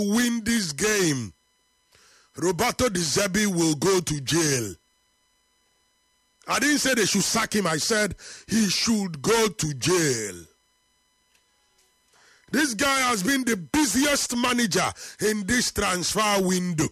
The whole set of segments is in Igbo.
win this game, Roberto De Zerbi will go to jail. I didn't say they should sack him. I said he should go to jail. This guy has been the busiest manager in this transfer window.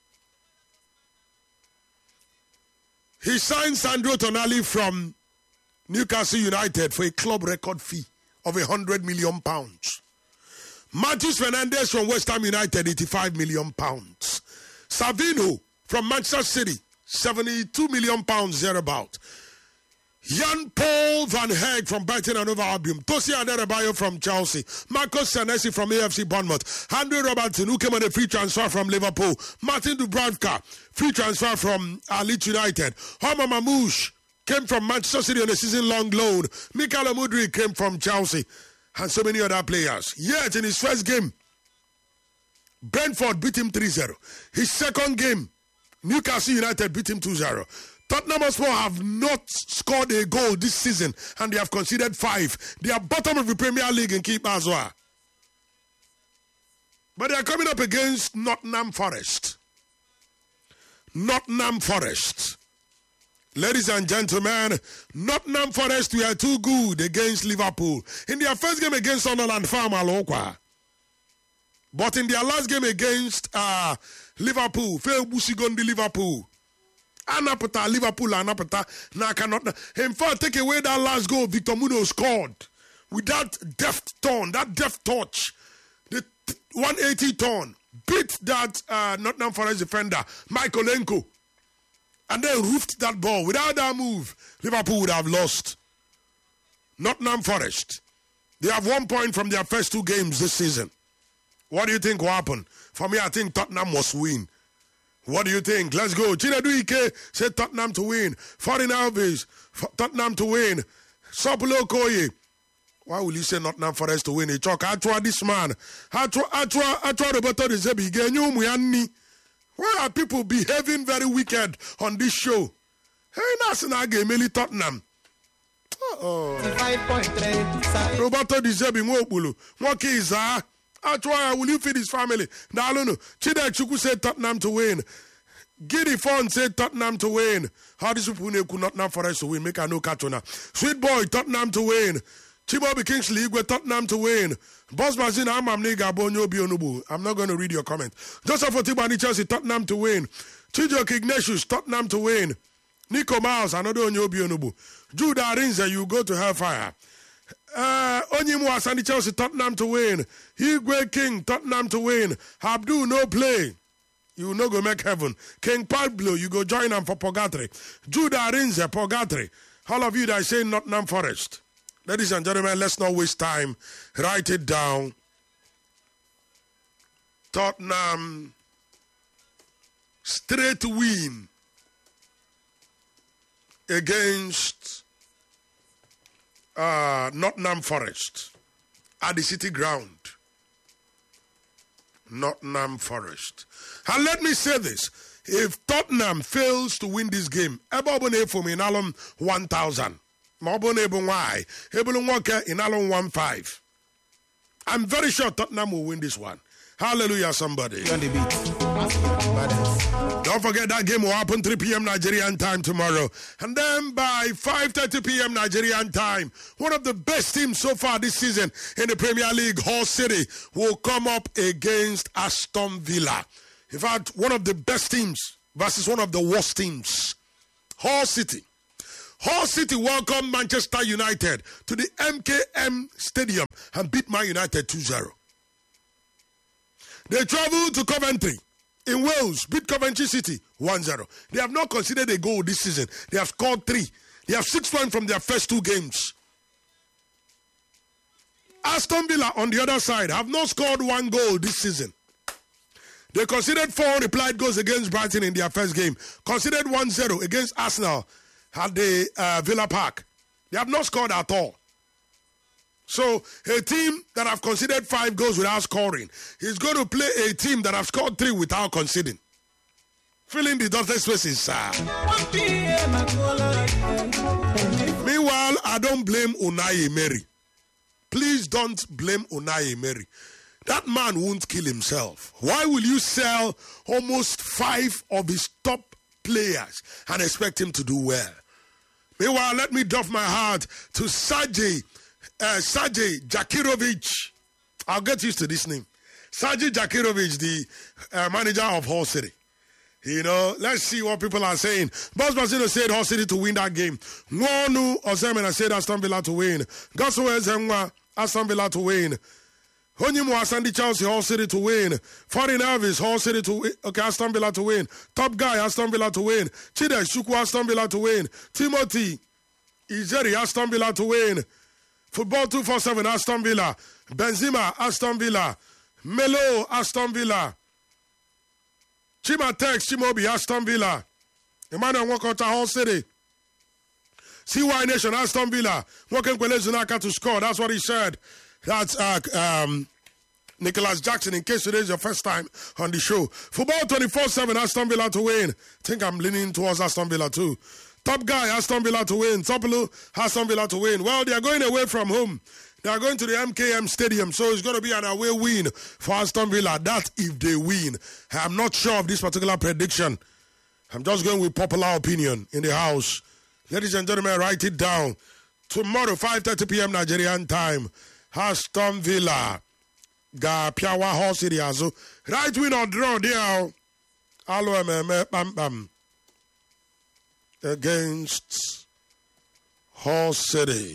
He signed Sandro Tonali from Newcastle United for a club record fee of £100 million. Matheus Fernandes from West Ham United, £85 million. Savino from Manchester City, £72 million thereabout. Jan Paul van Heeg from Brighton and Hove Albion. Tosin Adebayo from Chelsea. Marcos Senesi from AFC Bournemouth. Andrew Robertson, who came on a free transfer from Liverpool. Martin Dubravka, free transfer from Leeds United. Omar Mamouche came from Manchester City on a season-long loan. Mikel Mudryk came from Chelsea. And so many other players. Yet in his first game, Brentford beat him 3-0. His second game, Newcastle United beat him 2-0. Tottenham Hotspur have not scored a goal this season and they have conceded 5. They are bottom of the Premier League in keeper as well. But they are coming up against Nottingham Forest. Nottingham Forest. Ladies and gentlemen, Nottingham Forest were too good against Liverpool. In their first game against Sunderland, but in their last game against Liverpool, Liverpool. Anapata, Liverpool, Anapata, Nakanot. In fact, take away that last goal Victor Muno scored with that deft turn, that deft touch, the 180 turn, beat that Nottingham Forest defender, Michaelenko, and then roofed that ball. Without that move, Liverpool would have lost. Nottingham Forest, they have 1 point from their first 2 games this season. What do you think will happen? For me, I think Tottenham must win. What do you think? Let's go. Chinedu Ike said Tottenham to win. Foreign Alves, Tottenham to win. Sopulo Koye. Why will you say Nottingham Forest to win? Atwa this man. Atwa Roberto De Zerbi. Why are people behaving very wicked on this show? Hey, Nasina game Tottenham. Roberto De Zerbi Mwobulu. Mwakiza. Atwa, will you feed his family? Now, no. Chidek Chuku said Tottenham to win. Giddy Fon said Tottenham to win. How does Supune could Nottingham Forest to win? Make a no catch on that. Sweet boy, Tottenham to win. Chibobi Kingsley, Igwe, Tottenham to win. Boss Mazin, Amam Nega, Bonyo Bionubu. I'm not going to read your comment. Joseph Otibani Chelsea, Tottenham to win. Chijok Ignatius, Tottenham to win. Nico Miles, another Onyo Bionubu. Judah Arinze, you go to Hellfire. Onyimu Asani Chelsea, Tottenham to win. Igwe King, Tottenham to win. Abdul, no play. You no go make heaven. King Pablo, you go join them for Purgatory. Judah Arinze, Purgatory. All of you that say Nottingham Forest. Ladies and gentlemen, let's not waste time. Write it down. Tottenham straight win against Nottingham Forest at the City Ground. Nottingham Forest. And let me say this. If Tottenham fails to win this game, Ebobone for me in Alum 1,000. Mobone Bonwai. Ebulunwaka in Alum 1,500. I'm very sure Tottenham will win this one. Hallelujah, somebody. Don't forget that game will happen 3 p.m. Nigerian time tomorrow. And then by 5:30 p.m. Nigerian time, one of the best teams so far this season in the Premier League, Hull City, will come up against Aston Villa. In fact, one of the best teams versus one of the worst teams. Hull City. Hull City welcomed Manchester United to the MKM Stadium and beat Man United 2-0. They traveled to Coventry in Wales, beat Coventry City 1-0. They have not conceded a goal this season. They have scored 3. They have 6 points from their first 2 games. Aston Villa, on the other side, have not scored 1 goal this season. They conceded 4 replied goals against Brighton in their first game. Conceded 1-0 against Arsenal at the Villa Park. They have not scored at all. So a team that have conceded 5 goals without scoring is going to play a team that have scored 3 without conceding. Filling the dotted spaces, Meanwhile, I don't blame Unai Emery. Please don't blame Unai Emery. That man won't kill himself. Why will you sell almost 5 of his top players and expect him to do well? Meanwhile, let me doff my heart to Sergej Jakirovic. I'll get used to this name. Sergej Jakirovic, the manager of Hull City. You know, let's see what people are saying. Boss Basino said Hull City to win that game. Nwonu Osemena said Aston Villa to win. Gosuwe Zemwa, Aston Villa to win. Honyimu Asandi Chelsea, Hull City to win. Foreign Elvis, Hull City to win. Okay, Aston Villa to win. Top Guy, Aston Villa to win. Chide Shukwu, Aston Villa to win. Timothy Ijeri, Aston Villa to win. Football 247, Aston Villa. Benzema, Aston Villa. Melo, Aston Villa. Chimatex, Chimobi, Aston Villa. Emmanuel Nwokota, Hull City. CY Nation, Aston Villa. Nwokenkwele Zunaka to score. That's what he said. That's Nicholas Jackson, in case today is your first time on the show. Football 24/7, Aston Villa to win. I think I'm leaning towards Aston Villa too. Top Guy, Aston Villa to win. Topolo, Aston Villa to win. Well, they are going away from home. They are going to the MKM Stadium, so it's going to be an away win for Aston Villa. That if they win. I'm not sure of this particular prediction. I'm just going with popular opinion in the house. Ladies and gentlemen, write it down. Tomorrow, 5:30 p.m. Nigerian time, Aston Villa, Piawa Hull City. Right win or draw there. Alo bam bam against Hull City.